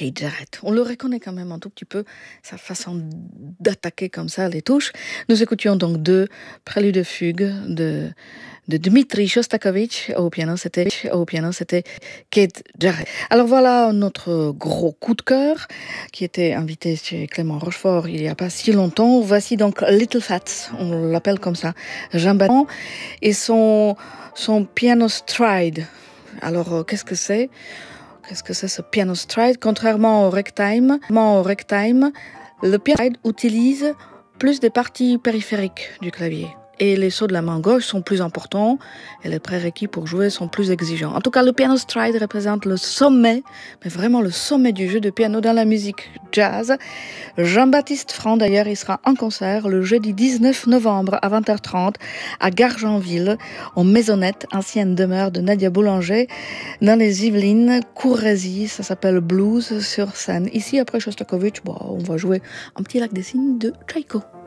Keith Jarrett. On le reconnaît quand même un tout petit peu, sa façon d'attaquer comme ça les touches. Nous écoutions donc deux préludes de fugue de Dmitri Shostakovich au piano, c'était Keith Jarrett. Alors voilà notre gros coup de cœur qui était invité chez Clément Rochefort il n'y a pas si longtemps. Voici donc Little Fats, on l'appelle comme ça, Jean-Baptiste, et son piano stride. Alors qu'est-ce que c'est? Qu'est-ce que c'est ce piano stride? Contrairement au ragtime, le piano stride utilise plus des parties périphériques du clavier. Et les sauts de la main gauche sont plus importants et les prérequis pour jouer sont plus exigeants. En tout cas, le piano stride représente le sommet, mais vraiment le sommet du jeu de piano dans la musique jazz. Jean-Baptiste Franc, d'ailleurs, il sera en concert le jeudi 19 novembre à 20h30 à Gargenville, en Maisonnette, ancienne demeure de Nadia Boulanger, dans les Yvelines, Courrézy. Ça s'appelle Blues sur scène. Ici, après Shostakovich, on va jouer un petit lac des cygnes de Tchaïko.